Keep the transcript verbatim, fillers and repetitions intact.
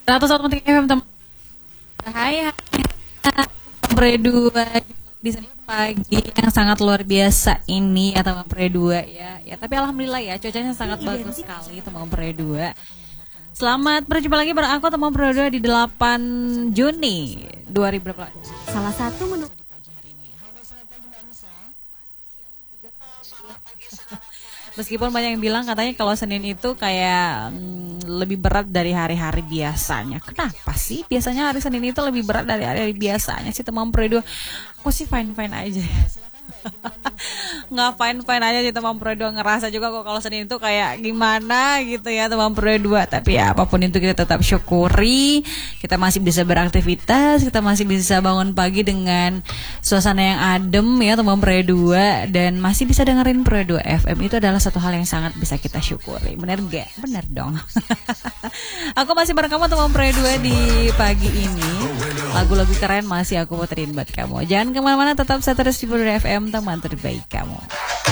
Satu satu penting F M teman. Hai, hai. Pre dua di sini pagi yang sangat luar biasa ini ya teman Pre dua ya. Ya tapi alhamdulillah ya cuacanya sangat bagus sekali teman Pre dua. Selamat berjumpa lagi bareng aku teman Pre dua di delapan Juni dua ribu dua puluh. Salah satu menu Meskipun banyak yang bilang katanya kalau Senin itu kayak hmm, lebih berat dari hari-hari biasanya. Kenapa sih? Biasanya hari Senin itu lebih berat dari hari-hari biasanya sih teman Pre dua. Aku sih fine-fine aja. Nggak fine-fine aja sih teman Pre dua, ngerasa juga kok kalau Senin itu kayak gimana gitu ya teman Pre dua. Tapi ya apapun itu kita tetap syukuri, kita masih bisa beraktivitas, kita masih bisa bangun pagi dengan suasana yang adem ya teman Pre dua, dan masih bisa dengerin Pre dua F M. Itu adalah satu hal yang sangat bisa kita syukuri. Bener gak? Bener dong. Aku masih bareng kamu teman Pre dua di pagi ini. Lagu-lagu keren masih aku puterin buat kamu. Jangan kemana-mana, tetap stay terus di Pre dua F M, teman terbaik kamu.